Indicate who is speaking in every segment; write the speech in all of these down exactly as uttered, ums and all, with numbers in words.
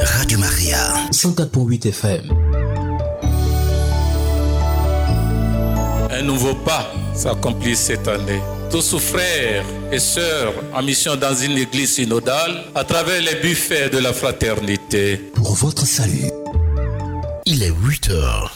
Speaker 1: Radio Maria, cent quatre virgule huit F M.
Speaker 2: Un nouveau pas s'accomplit cette année. Tous frères et sœurs en mission dans une église synodale à travers les buffets de la fraternité.
Speaker 1: Pour votre salut, il est huit heures.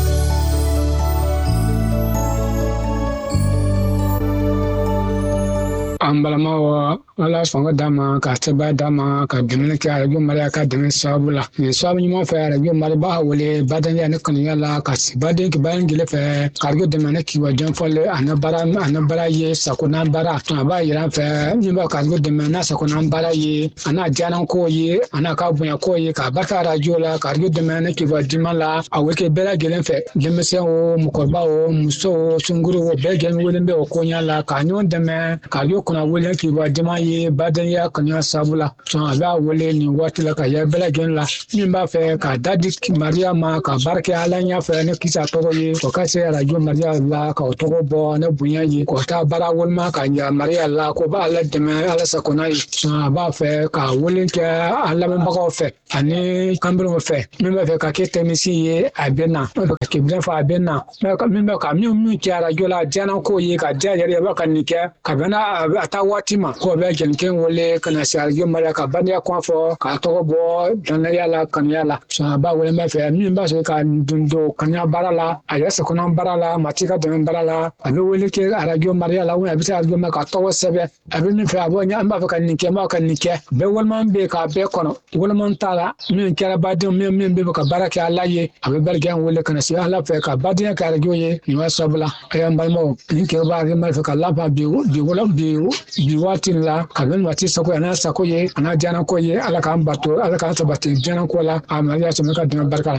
Speaker 3: Ambalama wala songa dama ka teba dama ka demene ka radio maria ka demene sabula ni sabu ni mo fa radio maria ba wole badan ya ne kan yala ka si baden ki bayan gele fa ka radio demene ki wa jan folle anabara anabara ye sakuna bara to ba yira fa ni ba ka radio demene sakuna bara ye ana janan ko ye ana ka bunya ko ye ka barka radio la ka radio demene ki wa dimala aweke bela gele fa lemese o mukorba o muso sunguru o be gele wole be o ko nyala ka nyon demene ka radio kuna wole ki wa dima ye badan ya kanya sabula so ala wole ni wati la ka ya bela gen la min ba fe ka dadi maria ma ka barke ala nya fe ne kisa toro ye ko ka se radio maria la ka toro bo ne bunya ye ko ta bara wol ma ka ya maria la ko ba ala de me ala sa ko na so ba fe ka wole ke ala men ba ko fe ani kambro mo fe min ba fe ka ke temisi ye abena ba ke bra fa abena min ba ka mi mi ki radio la jana ko ye ka ja ya ba kan ni ke ka bana ata watima ko be ken ken wole kana sarjo mara ka banya kwa fo ka to bo dan yala kan yala so ba wole ma fe mi ba so ka dundo kanya barala aya se kono barala matika de barala abi wole ke arajo maria la wona bita arajo ma ka to sebe abi ni fe abo nya amba fa kan ni ke ma kan ni ke be wol man be ka be kono wol man tala mi kera ba de mi mi be ka baraka alaye abi bergen wole kana si ala fe ka badia ka arajo ye ni wa sabula aya mbalmo ni ke ba ge ma fe ka la ba bi bi wala bi bi watin la kabin wati sako ana sako ye ana jana ko ye ala kan bato ala kan sabati jana ko la amariya so meka dina barka